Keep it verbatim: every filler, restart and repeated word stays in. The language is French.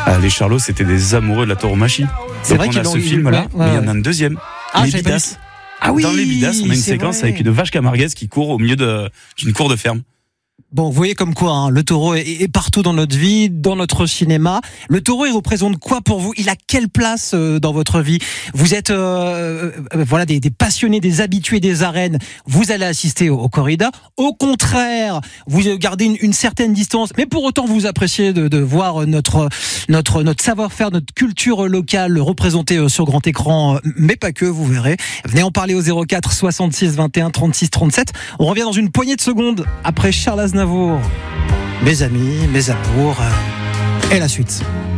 Euh, les Charlots, c'était des amoureux de la tauromachie. C'est Donc vrai on qu'ils a l'ont ce eu, film-là, ouais, mais il y en ouais. a un deuxième. Ah, les j'avais pas vu. Bidas. Ah oui, Dans les Bidas, on a une c'est séquence vrai. avec une vache camarguaise qui court au milieu de, d'une cour de ferme. Bon, vous voyez comme quoi, hein, le taureau est, est partout dans notre vie, dans notre cinéma. Le taureau, il représente quoi pour vous ? Il a quelle place euh, dans votre vie ? Vous êtes euh, euh, voilà des, des passionnés, des habitués des arènes. Vous allez assister au, au corrida. Au contraire, vous gardez une, une certaine distance, mais pour autant vous appréciez de, de voir notre notre notre savoir-faire, notre culture locale représentée sur grand écran, mais pas que. Vous verrez. Venez en parler au zéro quatre soixante-six vingt et un trente-six trente-sept. On revient dans une poignée de secondes après Charles Aznavour. Mes amis, mes amours, et la suite.